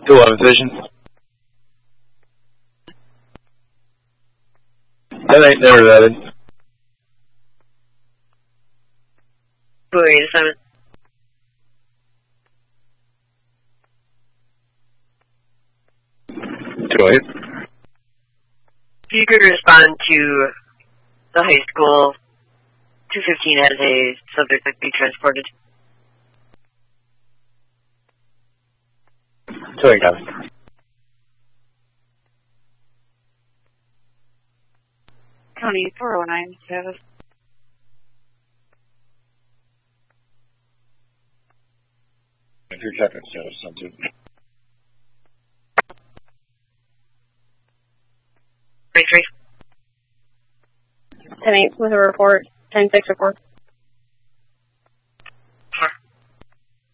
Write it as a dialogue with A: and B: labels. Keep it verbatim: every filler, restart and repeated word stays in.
A: two eleven Vision. ten eight never vetted.
B: two eight seven.
A: two eight.
B: If you could respond to the high school, two fifteen as a subject that be transported.
A: two eight copy.
C: County four oh nine, status.
A: If you're checking status, something.
B: Three three.
D: ten eight with a report, ten six report.